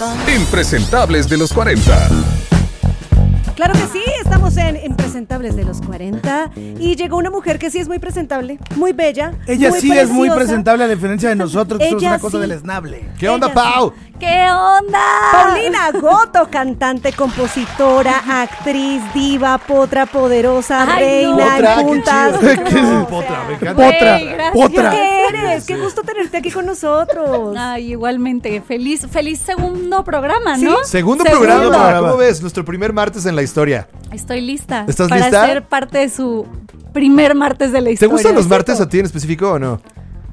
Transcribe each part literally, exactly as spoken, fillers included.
Impresentables de los cuarenta. Claro que sí, estamos en Impresentables de los cuarenta y llegó una mujer que sí es muy presentable, muy bella. Ella muy sí preciosa. es muy presentable a diferencia de nosotros, que somos Ella una cosa sí. del esnable. ¿Qué onda, Ella Pau? sí. ¿Qué onda? Paulina Goto, cantante, compositora, actriz, diva, potra, poderosa, Ay, reina, no. Potra, en qué puntas. chido. ¿Qué es No, eso? Potra, me encanta. Potra, Güey, gracias. potra. ¿Qué eres? Qué gusto tenerte aquí con nosotros. Ay, igualmente. Feliz, feliz segundo programa, ¿no? Segundo, Segundo. programa, programa. ¿cómo ves? Nuestro primer martes en la historia. Estoy lista. ¿Estás para lista? ser parte de su primer martes de la ¿Te historia. gustan los martes a ti en específico o no?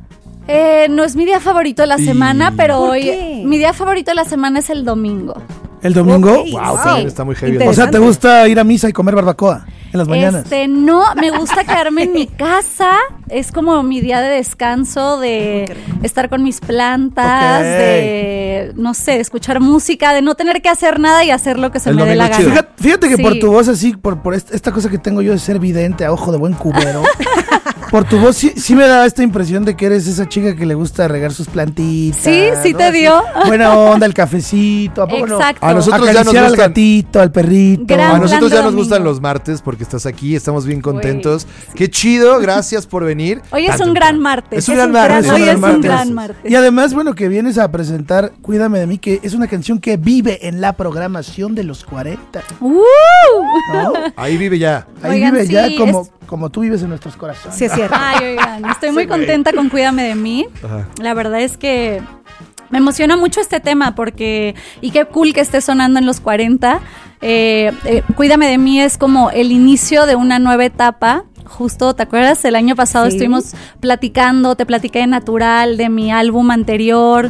Eh, no es mi día favorito de la Y- semana, pero ¿Por hoy qué? mi día favorito de la semana es el domingo. ¿El domingo? Ok. Wow, Sí. también está muy heavy. el O sea, martes. ¿te gusta ir a misa y comer barbacoa en las mañanas? Este, no, me gusta quedarme en mi casa. Es como mi día de descanso, de estar con mis plantas, Ok. de, no sé, escuchar música, de no tener que hacer nada y hacer lo que se El me dé la domingo gana. chido. Fíjate, fíjate que Sí. por tu voz así, por, por est- esta cosa que tengo yo de ser vidente a ojo de buen cubero, por tu voz sí, sí me da esta impresión de que eres esa chica que le gusta regar sus plantitas. Sí, sí ¿no? te Así, dio. Buena onda, el cafecito, ¿a poco no? Exacto. A nosotros ya nos Acariciar al gustan. gatito, al perrito. Gran A nosotros plan de ya nos domingo. gustan los martes porque estás aquí, estamos bien contentos. Qué chido, gracias por venir. Hoy es Tanto un gran temprano. martes. Es un gran martes. gran- Hoy un es gran un martes. gran martes. Y además, bueno, que vienes a presentar Cuídame de mí, que es una canción que vive en la programación de los cuarenta. ¡Uh! ¿No? Ahí vive ya. Ahí Oigan, vive ya sí, como, es- como tú vives en nuestros corazones. Sí, es cierto. Ay, oigan, estoy muy contenta con Cuídame de mí. Ajá. La verdad es que me emociona mucho este tema porque, y qué cool que esté sonando en los cuarenta. Eh, eh, Cuídame de mí es como el inicio de una nueva etapa. Justo, ¿te acuerdas? El año pasado Sí. estuvimos platicando, te platiqué de Natural, de mi álbum anterior.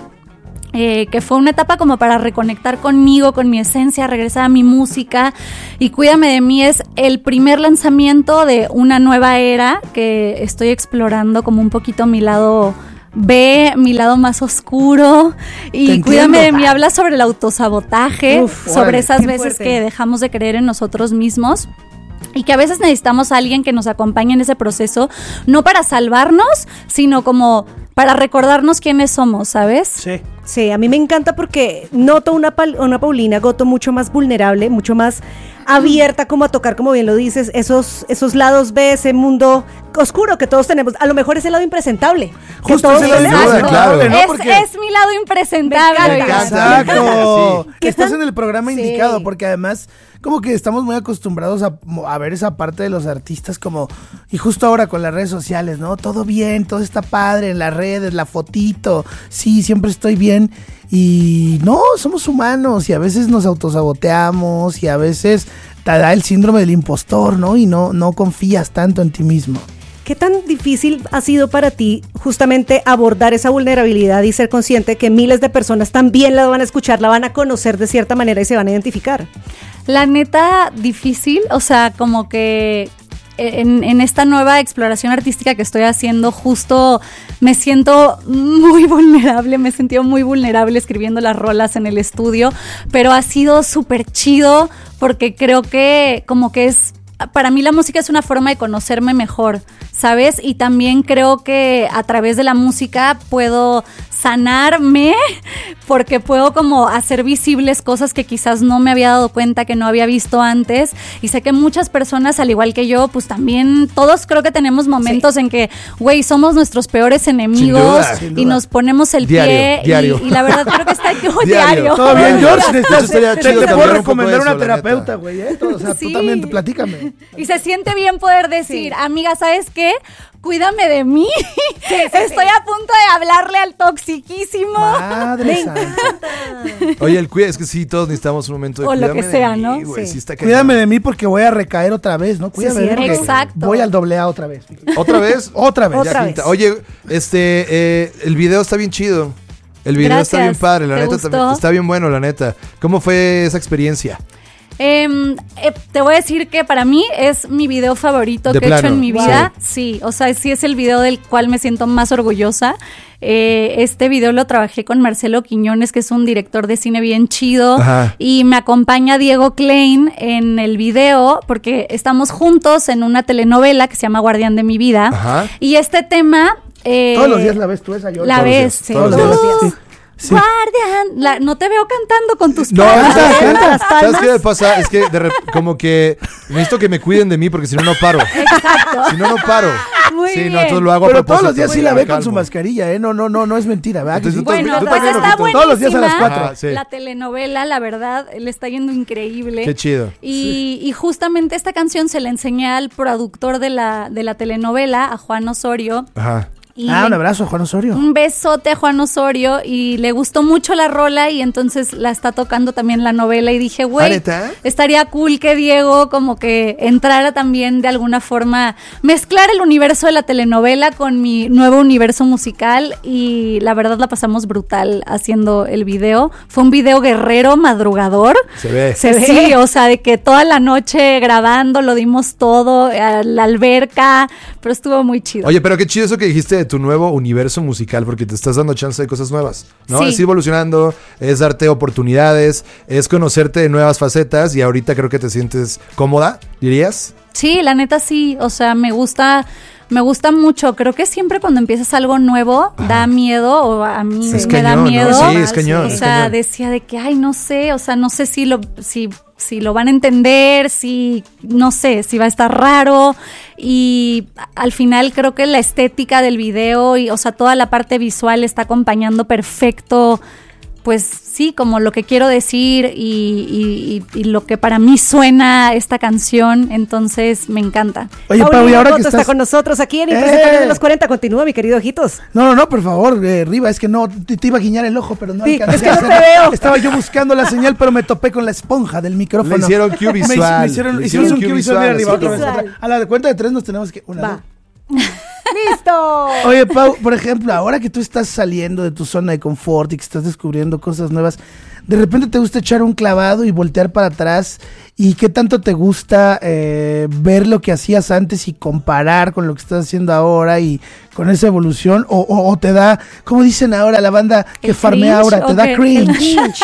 Eh, que fue una etapa como para reconectar conmigo, con mi esencia, regresar a mi música. Y Cuídame de mí es el primer lanzamiento de una nueva era que estoy explorando como un poquito mi lado B, mi lado más oscuro. Y Te Cuídame de entiendo. mí habla sobre el autosabotaje, Uf, sobre órale. esas Qué veces fuerte. que dejamos de creer en nosotros mismos. Y que a veces necesitamos a alguien que nos acompañe en ese proceso, no para salvarnos, sino como para recordarnos quiénes somos, ¿sabes? Sí. Sí, a mí me encanta porque noto una, Pal- una Paulina Goto mucho más vulnerable, mucho más abierta como a tocar, como bien lo dices, esos, esos lados B, ese mundo oscuro que todos tenemos. A lo mejor es el lado impresentable. que Justo todos ese lado tenemos. Exacto. impresentable, ¿no? es, Porque- es mi lado impresentable. Me oigan. encanta. Exacto. ¿Qué Estás tan- en el programa Sí. indicado, porque además, como que estamos muy acostumbrados a, a ver esa parte de los artistas como, y justo ahora con las redes sociales, ¿no? Todo bien, todo está padre en las redes, la fotito, sí, siempre estoy bien. Y no, somos humanos y a veces nos autosaboteamos y a veces te da el síndrome del impostor, ¿no? Y no, no confías tanto en ti mismo. ¿Qué tan difícil ha sido para ti justamente abordar esa vulnerabilidad y ser consciente que miles de personas también la van a escuchar, la van a conocer de cierta manera y se van a identificar? La neta, difícil, o sea, como que en, en esta nueva exploración artística que estoy haciendo, justo me siento muy vulnerable, me he sentido muy vulnerable escribiendo las rolas en el estudio, pero ha sido súper chido porque creo que como que es... Para mí la música es una forma de conocerme mejor, ¿sabes? Y también creo que a través de la música puedo sanarme porque puedo como hacer visibles cosas que quizás no me había dado cuenta, que no había visto antes. Y sé que muchas personas, al igual que yo, pues también todos creo que tenemos momentos sí. en que, güey, somos nuestros peores enemigos Sin duda, sin y duda. nos ponemos el Diario, pie. diario. Y, y la verdad creo que está aquí Diario. diario. Todo bien, George, necesitas, estaría te, chido te puedo cambiar un poco recomendar eso, una la terapeuta, neta. güey, ¿eh? O sea, Sí. tú también, platícame. Y se siente bien poder decir, amiga, ¿sabes qué? Cuídame de mí. Sí, sí, Estoy sí. a punto de hablarle al toxiquísimo. Madre santa. Oye, el cuida, es que sí, todos necesitamos un momento de O lo cuídame que de sea, mí, ¿no? güey, Sí. sí está cañón. Cuídame de mí porque voy a recaer otra vez, ¿no? Cuídame de mí cierto. porque Exacto. voy al doble A otra vez. ¿Otra vez? Otra vez. Otra Ya vez. quinta. Oye, este, eh, el video está bien chido. El video Gracias. está bien padre, la ¿Te neta gustó? también. Está bien bueno, la neta. ¿Cómo fue esa experiencia? Eh, eh, te voy a decir que para mí es mi video favorito De que he hecho plano. en mi vida. Sí, o sea, sí es el video del cual me siento más orgullosa. Eh, este video lo trabajé con Marcelo Quiñones, que es un director de cine bien chido. Ajá. Y me acompaña Diego Klein en el video porque estamos juntos en una telenovela que se llama Guardián de mi vida. Ajá. Y este tema... eh, Todos los días la ves tú esa yo. La Todos los ves, días, sí. todos los días. Uh, Sí. Sí. Guardian, la- no te veo cantando con tus No, palmas. ¿sabes qué? Las palmas. ¿Sabes qué me pasa? Es que de rep- como que necesito que me cuiden de mí porque si no, no paro. Exacto. Si no, no paro. Muy sí, no, bien. entonces lo hago a Pero propósito. todos los días sí ya la me ve con su calmo. mascarilla, ¿eh? No, no, no, no es mentira, ¿verdad? Entonces, Que tú sí? Bueno, Tú pues también, está ojito. buenísima. Todos los días a las cuatro. Ajá, sí. La telenovela, la verdad, le está yendo increíble. Qué chido. Y, y justamente esta canción se la enseñé al productor de la, de la telenovela, a Juan Osorio. Ajá. Y Ah, le- un abrazo, Juan Osorio. Un besote a Juan Osorio y le gustó mucho la rola y entonces la está tocando también la novela y dije, ¿Ah, güey, neta? estaría cool que Diego como que entrara también de alguna forma, mezclar el universo de la telenovela con mi nuevo universo musical y la verdad la pasamos brutal haciendo el video. Fue un video guerrero, madrugador. Se ve. Se ve. Sí, o sea, de que toda la noche grabando, lo dimos todo, a la alberca, pero estuvo muy chido. Oye, pero qué chido eso que dijiste de tu nuevo universo musical, porque te estás dando chance de cosas nuevas, ¿no? Sí. Es ir evolucionando, es darte oportunidades, es conocerte de nuevas facetas y ahorita creo que te sientes cómoda, ¿dirías? Sí, la neta sí, o sea, me gusta, me gusta mucho. Creo que siempre cuando empiezas algo nuevo da miedo, o a mí Es me da cañón, ¿no? miedo. Sí, es cañón, O es sea, cañón. decía de que, ay, no sé, o sea, no sé si lo, si, si lo van a entender, si, no sé, si va a estar raro. Y al final creo que la estética del video y, o sea, toda la parte visual está acompañando perfecto. Pues sí, como lo que quiero decir y, y, y, y lo que para mí suena esta canción, entonces me encanta. Oye, Pau, y Paulina ahora que Coto estás... está con nosotros aquí en ¡Eh! Impresentables de los cuarenta. Continúa, mi querido Ojitos. No, no, no, por favor, eh, Riva, es que no, te, te iba a guiñar el ojo, pero no Sí, alcancé es que a no te hacerlo. veo. Estaba yo buscando la señal, pero me topé con la esponja del micrófono. Le hicieron cue Me hic- visual. Me, hicieron, Le hicimos hicieron un cue cue visual, mira, visual, Riva, sí. otra vez, Visual. otra. A la cuenta de tres nos tenemos que... Una, Va. dos. ¡Listo! Oye, Pau, por ejemplo, ahora que tú estás saliendo de tu zona de confort y que estás descubriendo cosas nuevas, de repente te gusta echar un clavado y voltear para atrás. ¿Y qué tanto te gusta eh, ver lo que hacías antes y comparar con lo que estás haciendo ahora y con esa evolución? ¿O, o, o te da, como dicen ahora la banda que ¿El farmea cringe ahora, te o da qué? cringe?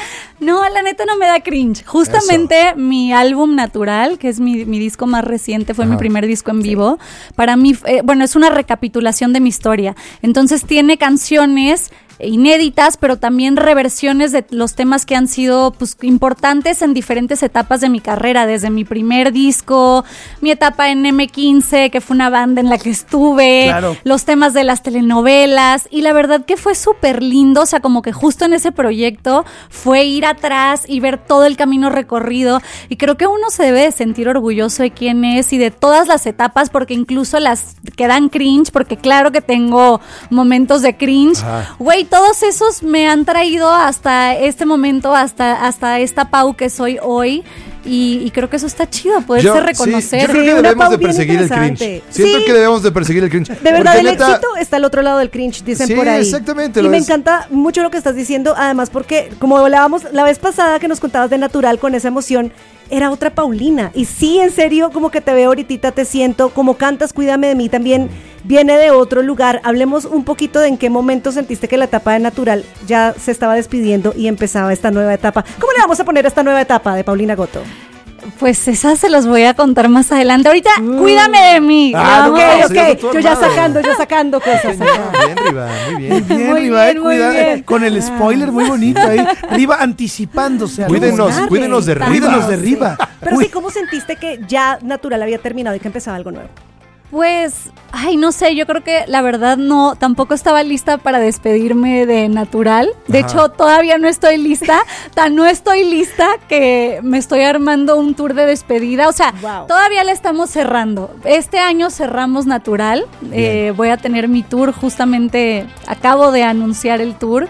No, la neta no me da cringe. Justamente mi álbum Natural, que es mi, mi disco más reciente, fue Ajá. mi primer disco en vivo. Para mí, eh, bueno, es una recapitulación de mi historia. Entonces tiene canciones inéditas, pero también reversiones de los temas que han sido pues importantes en diferentes etapas de mi carrera, desde mi primer disco, mi etapa en eme quince, que fue una banda en la que estuve, Claro. los temas de las telenovelas, y la verdad que fue súper lindo, o sea, como que justo en ese proyecto fue ir atrás y ver todo el camino recorrido, y creo que uno se debe de sentir orgulloso de quién es y de todas las etapas, porque incluso las que dan cringe, porque claro que tengo momentos de cringe, Ajá. güey, todos esos me han traído hasta este momento, hasta, hasta esta Pau que soy hoy. Y, y creo que eso está chido, poderse Yo- sí, reconocer. yo creo Sí, que una debemos Pau de bien perseguir el cringe. interesante. Siento Sí. que debemos de perseguir el cringe. De verdad, Porque el neta, éxito está al otro lado del cringe, dicen Sí, por ahí. exactamente, Y lo me es. encanta mucho lo que estás diciendo, además porque, como hablábamos la vez pasada que nos contabas de Natural con esa emoción, era otra Paulina. Y sí, en serio, como que te veo ahorita, te siento, como cantas Cuídame de mí también viene de otro lugar. Hablemos un poquito de en qué momento sentiste que la etapa de Natural ya se estaba despidiendo y empezaba esta nueva etapa. ¿Cómo le vamos a poner a esta nueva etapa de Paulina Goto? Pues esas se los voy a contar más adelante. Ahorita, cuídame de mí. Ah, Vamos. no, Ok, sí, eso ok, tú yo ya armado. sacando, yo sacando cosas. Bien, Riva, muy bien. Bien, Muy Riva, eh, bien, muy cuida- bien. con el spoiler muy bonito ahí. Riva anticipándose. a lo Cuídenos, bonito. cuídenos de Tanto. Riva. Cuídenos de Riva. Pero Uy, sí, ¿cómo sentiste que ya Natural había terminado y que empezaba algo nuevo? Pues, ay, no sé, yo creo que la verdad no, tampoco estaba lista para despedirme de Natural. De Ajá. hecho, todavía no estoy lista. Tan no estoy lista que me estoy armando un tour de despedida. O sea, Wow. todavía la estamos cerrando. Este año cerramos Natural. Eh, voy a tener mi tour, justamente acabo de anunciar el tour.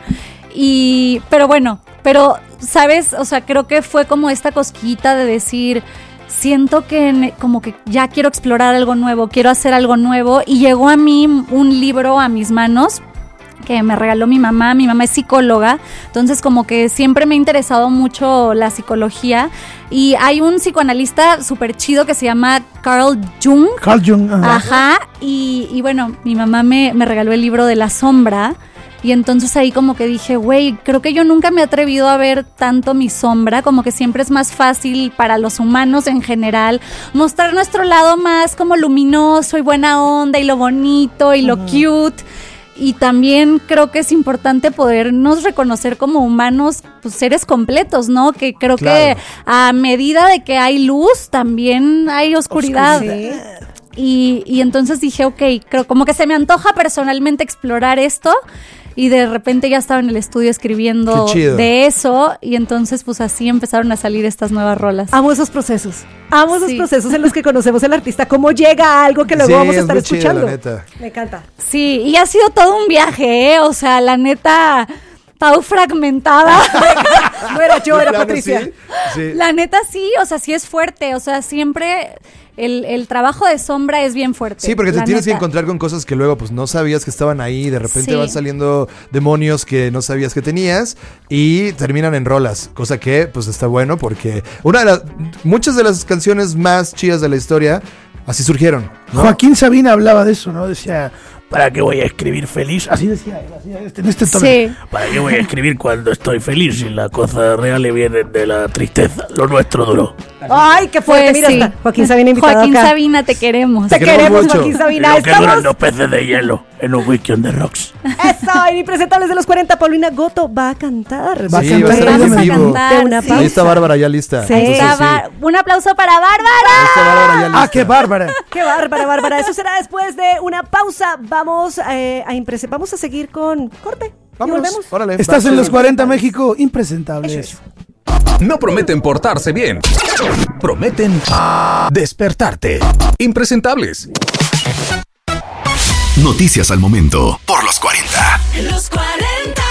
Y, pero bueno, pero, ¿sabes? O sea, creo que fue como esta cosquillita de decir... Siento que ne- como que ya quiero explorar algo nuevo, quiero hacer algo nuevo, y llegó a mí un libro a mis manos que me regaló mi mamá. Mi mamá es psicóloga, entonces como que siempre me ha interesado mucho la psicología, y hay un psicoanalista súper chido que se llama Carl Jung. Carl Jung. ajá. Ajá, y, y bueno, mi mamá me, me regaló el libro de La Sombra, y entonces ahí como que dije, güey, creo que yo nunca me he atrevido a ver tanto mi sombra, como que siempre es más fácil para los humanos en general mostrar nuestro lado más como luminoso y buena onda y lo bonito y lo cute. Y también creo que es importante podernos reconocer como humanos, pues seres completos, ¿no? Que creo Claro. que a medida de que hay luz, también hay oscuridad. Oscuridad. Y, y entonces dije, ok, creo como que se me antoja personalmente explorar esto. Y de repente ya estaba en el estudio escribiendo Qué chido. de eso. Y entonces pues así empezaron a salir estas nuevas rolas. Amo esos procesos. Amo esos Sí. procesos en los que conocemos al artista, cómo llega a algo que luego Sí, vamos a es estar muy chido, escuchando. la neta. Me encanta. Sí, y ha sido todo un viaje, ¿eh? O sea, la neta, Pau fragmentada. No era yo, De era plano, Patricia. sí, sí. La neta sí, o sea, sí es fuerte. O sea, siempre el, el trabajo de sombra es bien fuerte. Sí, porque te la tienes que neta. encontrar con cosas que luego pues no sabías que estaban ahí, de repente Sí. van saliendo demonios que no sabías que tenías y terminan en rolas, cosa que pues está bueno porque una de las muchas de las canciones más chidas de la historia así surgieron, ¿no? Joaquín Sabina hablaba de eso, ¿no? Decía, ¿para qué voy a escribir feliz? Así decía él, así, este, en este tono. Sí. ¿Para qué voy a escribir cuando estoy feliz si las cosas reales vienen de la tristeza? Lo nuestro duró. Ay, qué fuerte. Pues Mira, sí. está Joaquín Sabina invitado Joaquín acá. Sabina, te queremos. Te queremos queremos, mucho. Joaquín Y Sabina. lo que duran Estamos... los peces de hielo en un whisky on the rocks. Eso, Impresentables de los cuarenta. Paulina Goto va a cantar. Va a Sí, cantar va a estar Vamos en a vivo. cantar. De una sí. pausa. Ahí está Bárbara ya lista. Sí. Entonces, Está sí. Bar- Un aplauso para Bárbara. Ahí está Bárbara ya lista. ¡Ah, qué bárbara! Qué bárbara, bárbara. Eso será después de una pausa. Vamos eh, a imprese- Vamos a seguir con corte. Vámonos, Y volvemos. órale. Estás Va. en los cuarenta México, impresentables. No prometen portarse bien. Prometen despertarte. Impresentables. Noticias al momento por los cuarenta. Los cuarenta.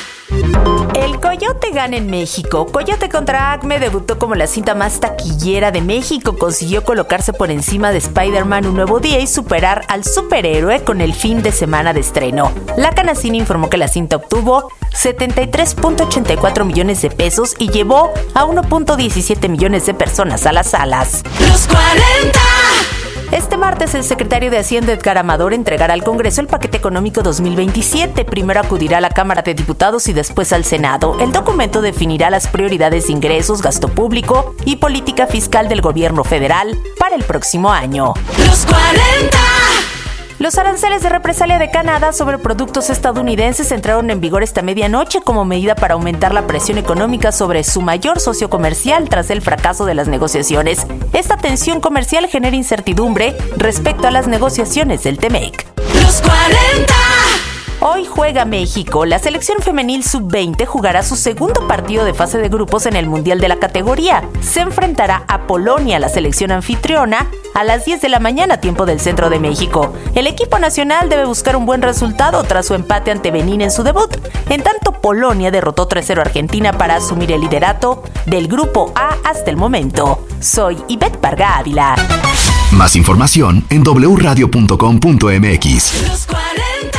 El Coyote gana en México. Coyote contra Acme debutó como la cinta más taquillera de México. Consiguió colocarse por encima de Spider-Man Un Nuevo Día y superar al superhéroe con el fin de semana de estreno. La Canacine informó que la cinta obtuvo setenta y tres punto ochenta y cuatro millones de pesos y llevó a uno punto diecisiete millones de personas a las salas. Los cuarenta. Este martes, el secretario de Hacienda, Edgar Amador, entregará al Congreso el paquete económico dos mil veintisiete. Primero acudirá a la Cámara de Diputados y después al Senado. El documento definirá las prioridades de ingresos, gasto público y política fiscal del gobierno federal para el próximo año. Los cuarenta. Los aranceles de represalia de Canadá sobre productos estadounidenses entraron en vigor esta medianoche como medida para aumentar la presión económica sobre su mayor socio comercial tras el fracaso de las negociaciones. Esta tensión comercial genera incertidumbre respecto a las negociaciones del T-MEC. Los cuarenta. Hoy juega México. La selección femenil sub veinte jugará su segundo partido de fase de grupos en el Mundial de la categoría. Se enfrentará a Polonia, la selección anfitriona, a las diez de la mañana, tiempo del centro de México. El equipo nacional debe buscar un buen resultado tras su empate ante Benín en su debut. En tanto, Polonia derrotó tres cero a Argentina para asumir el liderato del grupo A hasta el momento. Soy Ivette Parga Ávila. Más información en doble u radio punto com punto m x. Los cuarenta.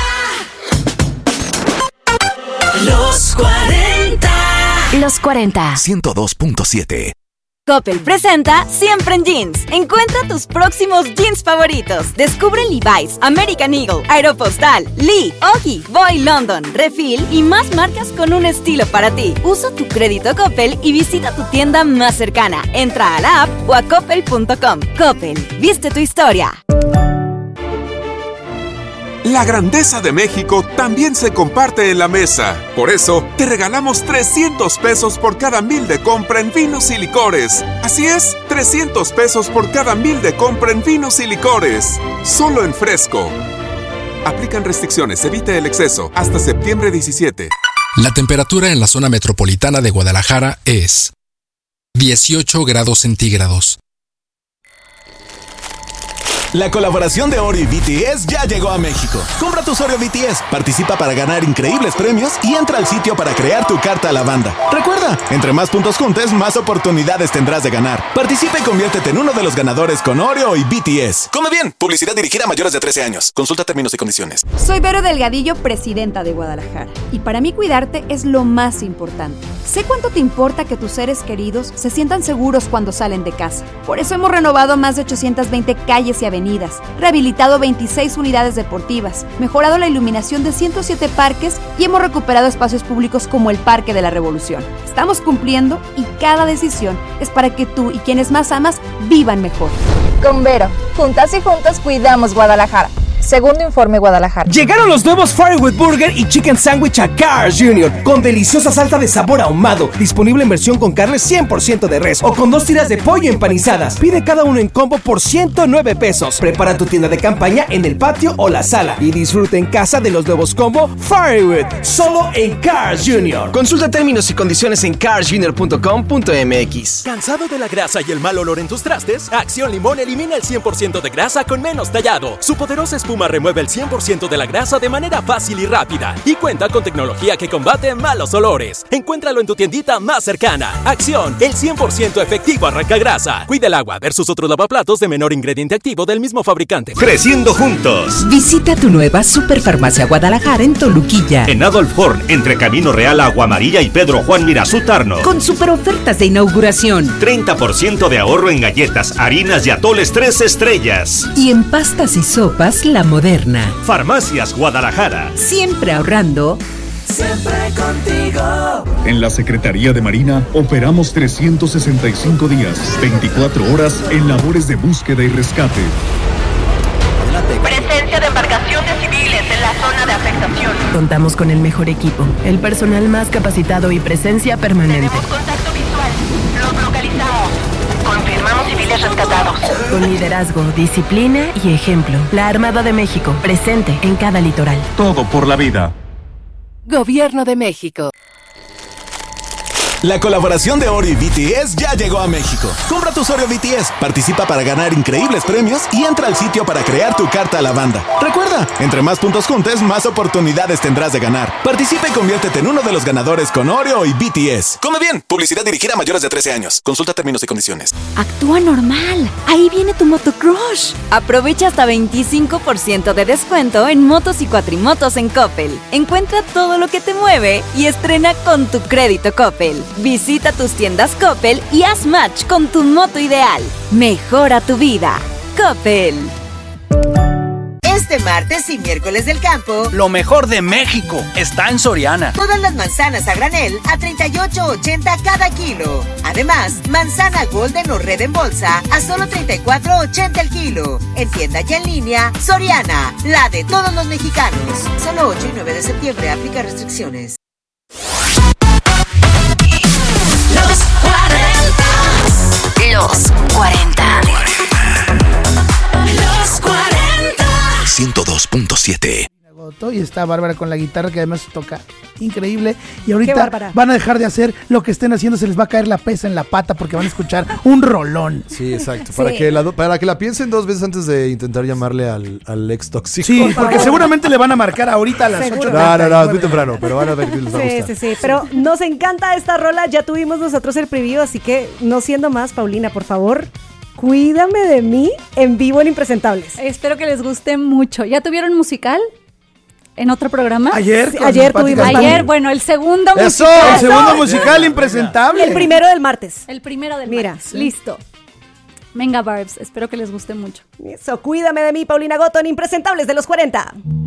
Los cuarenta. Los cuarenta. ciento dos punto siete. Coppel presenta Siempre en Jeans. Encuentra tus próximos jeans favoritos. Descubre Levi's, American Eagle, Aeropostal, Lee, Ogi, Boy London, Refill y más marcas con un estilo para ti. Usa tu crédito Coppel y visita tu tienda más cercana. Entra a la app o a coppel punto com. Coppel, viste tu historia. La grandeza de México también se comparte en la mesa. Por eso, te regalamos trescientos pesos por cada mil de compra en vinos y licores. Así es, trescientos pesos por cada mil de compra en vinos y licores. Solo en Fresco. Aplican restricciones, evite el exceso. Hasta septiembre diecisiete. La temperatura en la zona metropolitana de Guadalajara es dieciocho grados centígrados. La colaboración de Oreo y B T S ya llegó a México. Compra tus Oreo B T S, participa para ganar increíbles premios y entra al sitio para crear tu carta a la banda. Recuerda, entre más puntos juntes, más oportunidades tendrás de ganar. Participa y conviértete en uno de los ganadores con Oreo y B T S. Come bien, publicidad dirigida a mayores de trece años. Consulta términos y condiciones. Soy Vero Delgadillo, presidenta de Guadalajara. Y para mí cuidarte es lo más importante. Sé cuánto te importa que tus seres queridos se sientan seguros cuando salen de casa. Por eso hemos renovado más de ochocientas veinte calles y avenidas, rehabilitado veintiséis unidades deportivas, mejorado la iluminación de ciento siete parques y hemos recuperado espacios públicos como el Parque de la Revolución. Estamos cumpliendo y cada decisión es para que tú y quienes más amas vivan mejor. Con Vero, juntas y juntos cuidamos Guadalajara. Segundo informe, Guadalajara. Llegaron los nuevos Firewood Burger y Chicken Sandwich a Carl's junior con deliciosa salsa de sabor ahumado, disponible en versión con carne cien por ciento de res o con dos tiras de pollo empanizadas. Pide cada uno en combo por ciento nueve pesos. Prepara tu tienda de campaña en el patio o la sala y disfruta en casa de los nuevos combo Firewood, solo en Carl's junior. Consulta términos y condiciones en carl's junior punto com punto m x. ¿Cansado de la grasa y el mal olor en tus trastes? Acción Limón elimina el cien por ciento de grasa con menos tallado. Su poderosa espuma remueve el cien por ciento de la grasa de manera fácil y rápida. Y cuenta con tecnología que combate malos olores. Encuéntralo en tu tiendita más cercana. Acción, el cien por ciento efectivo arranca grasa. Cuida el agua versus otros lavaplatos de menor ingrediente activo del mismo fabricante. Creciendo juntos. Visita tu nueva Superfarmacia Guadalajara en Toluquilla. En Adolf Horn, entre Camino Real, Agua Amarilla y Pedro Juan Mirazú Tarno. Con super ofertas de inauguración. treinta por ciento de ahorro en galletas, harinas y atoles tres estrellas. Y en pastas y sopas, La Moderna. Farmacias Guadalajara. Siempre ahorrando. Siempre contigo. En la Secretaría de Marina operamos trescientos sesenta y cinco días, veinticuatro horas en labores de búsqueda y rescate. Presencia de embarcaciones civiles en la zona de afectación. Contamos con el mejor equipo, el personal más capacitado y presencia permanente. Tenemos contacto visual. Los localizamos. Confirmamos civiles rescatados. Con liderazgo, disciplina y ejemplo. La Armada de México, presente en cada litoral. Todo por la vida. Gobierno de México. La colaboración de Oreo y B T S ya llegó a México. Compra tus Oreo B T S, participa para ganar increíbles premios y entra al sitio para crear tu carta a la banda. Recuerda, entre más puntos juntes, más oportunidades tendrás de ganar. Participa y conviértete en uno de los ganadores con Oreo y B T S. Come bien, publicidad dirigida a mayores de trece años. Consulta términos y condiciones. Actúa normal. Ahí viene tu motocrush. Aprovecha hasta veinticinco por ciento de descuento en motos y cuatrimotos en Coppel. Encuentra todo lo que te mueve y estrena con tu crédito Coppel. Visita tus tiendas Coppel y haz match con tu moto ideal. Mejora tu vida. Coppel. Este martes y miércoles del campo, lo mejor de México está en Soriana. Todas las manzanas a granel a treinta y ocho ochenta cada kilo. Además, manzana Golden o Red en bolsa a solo treinta y cuatro ochenta el kilo. En tienda y en línea, Soriana, la de todos los mexicanos. Solo ocho y nueve de septiembre, aplica restricciones. Los cuarenta. Los cuarenta. Los cuarenta. ciento dos punto siete. Y está Bárbara con la guitarra, que además toca increíble. Y ahorita van a dejar de hacer lo que estén haciendo, se les va a caer la pesa en la pata porque van a escuchar un rolón. Sí, exacto. Para, sí. Que la, para que la piensen dos veces antes de intentar llamarle al, al ex tóxico. Sí, porque seguramente le van a marcar ahorita a las ocho. No, no, no, es muy temprano, pero van a ver que les va a gustar. Sí, sí, sí. Pero nos encanta esta rola. Ya tuvimos nosotros el preview, así que no siendo más, Paulina, por favor, cuídame de mí en vivo en Impresentables. Espero que les guste mucho. ¿Ya tuvieron musical? ¿En otro programa? Ayer, sí, ayer tuvimos. Ayer, bueno, el segundo Eso, musical. el segundo Eso. musical Impresentable. El primero del martes. El primero del Mira, martes. Sí. Listo. Venga, Barbs, espero que les guste mucho. Eso, cuídame de mí, Paulina Goto, en Impresentables de los cuarenta.